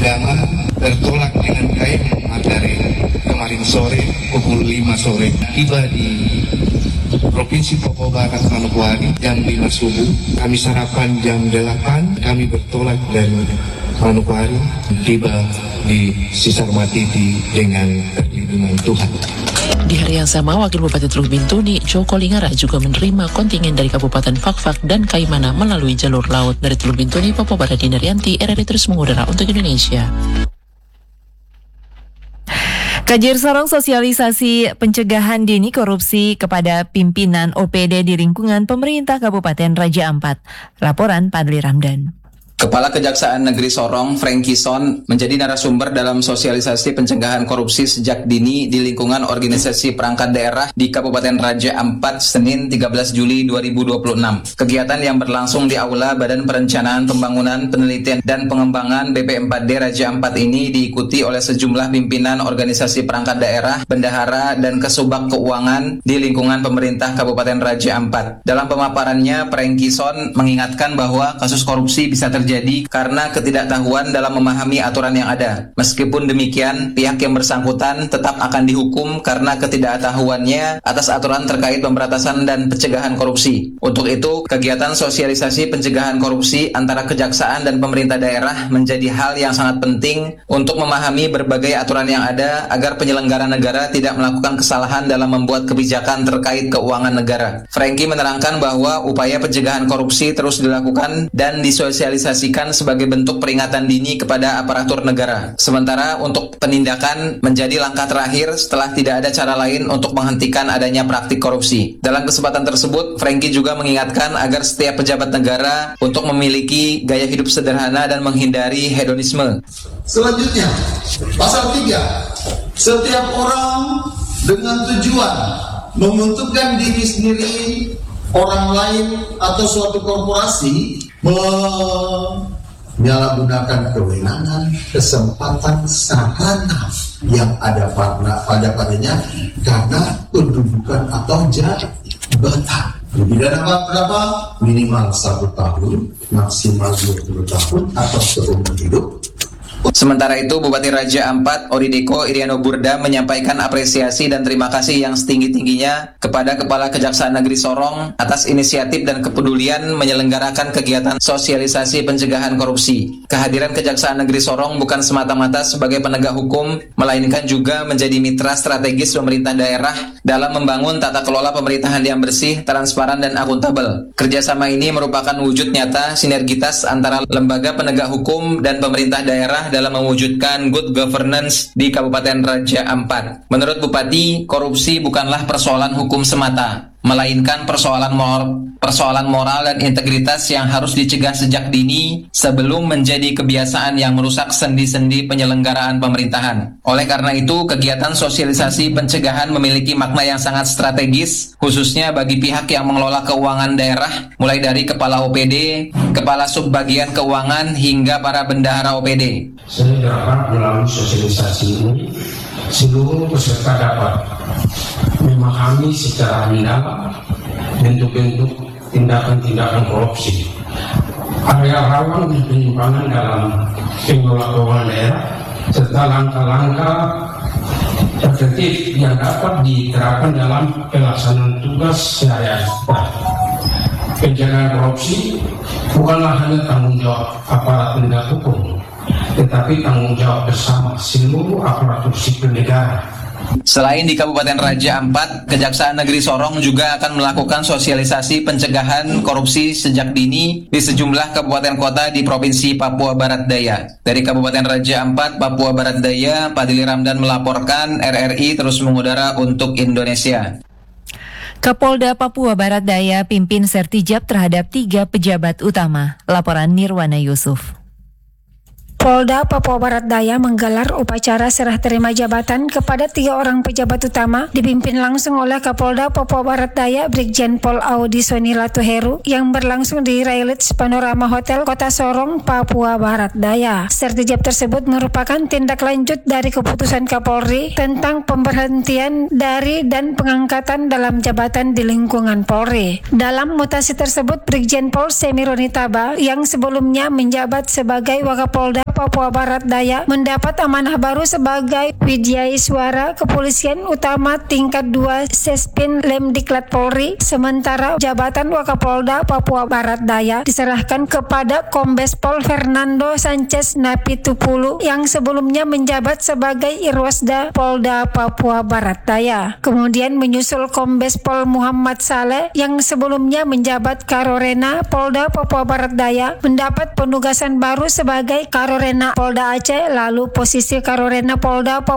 agama tertolak dengan KM Mandarin kemarin sore pukul 5 sore. Tiba di Provinsi Papua Barat Manokwari jam 5 subuh. Kami sarapan jam 8, kami bertolak dari Manokwari, tiba di Sisar Matiti dengan perlindungan Tuhan. Di hari yang sama, Wakil Bupati Teluk Bintuni, Joko Lingara juga menerima kontingen dari Kabupaten Fakfak dan Kaimana melalui jalur laut. Dari Teluk Bintuni, Papua Barat, Dinaryanti, RRI terus mengudara untuk Indonesia. Kajir Sorong sosialisasi pencegahan dini korupsi kepada pimpinan OPD di lingkungan pemerintah Kabupaten Raja Ampat. Laporan Padli Ramdan. Kepala Kejaksaan Negeri Sorong, Franky Son, menjadi narasumber dalam sosialisasi pencegahan korupsi sejak dini di lingkungan organisasi perangkat daerah di Kabupaten Raja Ampat, Senin 13 Juli 2026. Kegiatan yang berlangsung di Aula Badan Perencanaan Pembangunan, Penelitian, dan Pengembangan BP4D Raja Ampat ini diikuti oleh sejumlah pimpinan organisasi perangkat daerah, bendahara, dan kesubag keuangan di lingkungan pemerintah Kabupaten Raja Ampat. Dalam pemaparannya, Franky Son mengingatkan bahwa kasus korupsi bisa terjadi karena ketidaktahuan dalam memahami aturan yang ada. Meskipun demikian, pihak yang bersangkutan tetap akan dihukum karena ketidaktahuannya atas aturan terkait pemberantasan dan pencegahan korupsi. Untuk itu, kegiatan sosialisasi pencegahan korupsi antara kejaksaan dan pemerintah daerah menjadi hal yang sangat penting untuk memahami berbagai aturan yang ada agar penyelenggara negara tidak melakukan kesalahan dalam membuat kebijakan terkait keuangan negara. Franky menerangkan bahwa upaya pencegahan korupsi terus dilakukan dan disosialisasikan sebagai bentuk peringatan dini kepada aparatur negara. Sementara untuk penindakan menjadi langkah terakhir setelah tidak ada cara lain untuk menghentikan adanya praktik korupsi. Dalam kesempatan tersebut, Franky juga mengingatkan agar setiap pejabat negara untuk memiliki gaya hidup sederhana dan menghindari hedonisme. Selanjutnya, pasal 3. Setiap orang dengan tujuan menguntungkan diri sendiri, orang lain, atau suatu korporasi menyalahgunakan kewenangan, kesempatan, sarana yang ada padanya karena kedudukan atau jabatan. Pidana berapa? Minimal 1 tahun, maksimal 20 tahun atau seumur hidup. Sementara itu, Bupati Raja Ampat, Orideko Iriano Burda menyampaikan apresiasi dan terima kasih yang setinggi-tingginya kepada Kepala Kejaksaan Negeri Sorong atas inisiatif dan kepedulian menyelenggarakan kegiatan sosialisasi pencegahan korupsi. Kehadiran Kejaksaan Negeri Sorong bukan semata-mata sebagai penegak hukum, melainkan juga menjadi mitra strategis pemerintah daerah dalam membangun tata kelola pemerintahan yang bersih, transparan, dan akuntabel. Kerjasama ini merupakan wujud nyata sinergitas antara lembaga penegak hukum dan pemerintah daerah dalam mewujudkan good governance di Kabupaten Raja Ampat. Menurut Bupati, korupsi bukanlah persoalan hukum semata, melainkan persoalan moral dan integritas yang harus dicegah sejak dini sebelum menjadi kebiasaan yang merusak sendi-sendi penyelenggaraan pemerintahan. Oleh karena itu, kegiatan sosialisasi pencegahan memiliki makna yang sangat strategis, khususnya bagi pihak yang mengelola keuangan daerah, mulai dari Kepala OPD, Kepala Subbagian Keuangan, hingga para bendahara OPD. Saya dapat melalui sosialisasi ini, seluruh peserta dapat memahami secara mendalam bentuk-bentuk tindakan-tindakan korupsi, area rawan dan penyimpangan dalam pengelola keuangan daerah, serta langkah-langkah efektif yang dapat diterapkan dalam pelaksanaan tugas sehari-hari. Pencegahan korupsi bukanlah hanya tanggung jawab aparat penegak hukum, tetapi tanggung jawab bersama seluruh aparatur sipil negara. Selain di Kabupaten Raja Ampat, Kejaksaan Negeri Sorong juga akan melakukan sosialisasi pencegahan korupsi sejak dini di sejumlah kabupaten kota di Provinsi Papua Barat Daya. Dari Kabupaten Raja Ampat, Papua Barat Daya, Padli Ramdan melaporkan, RRI terus mengudara untuk Indonesia. Kapolda Papua Barat Daya pimpin sertijab terhadap 3 pejabat utama. Laporan Nirwana Yusuf. Polda Papua Barat Daya menggelar upacara serah terima jabatan kepada 3 orang pejabat utama dipimpin langsung oleh Kapolda Papua Barat Daya Brigjen Pol Audi Sonila Tuheru yang berlangsung di Railits Panorama Hotel Kota Sorong, Papua Barat Daya. Sertijab tersebut merupakan tindak lanjut dari keputusan Kapolri tentang pemberhentian dari dan pengangkatan dalam jabatan di lingkungan Polri. Dalam mutasi tersebut, Brigjen Pol Semironi Taba yang sebelumnya menjabat sebagai Wakapolda Papua Barat Daya mendapat amanah baru sebagai Widyaiswara Kepolisian Utama tingkat 2 Sespin Lemdiklat Polri, sementara jabatan Wakapolda Papua Barat Daya diserahkan kepada Kombes Pol Fernando Sanchez Napitupulu yang sebelumnya menjabat sebagai Irwasda Polda Papua Barat Daya. Kemudian menyusul Kombes Pol Muhammad Saleh yang sebelumnya menjabat Karorena Polda Papua Barat Daya mendapat penugasan baru sebagai Karorena Polda Aceh, lalu posisi Karorena Polda Papua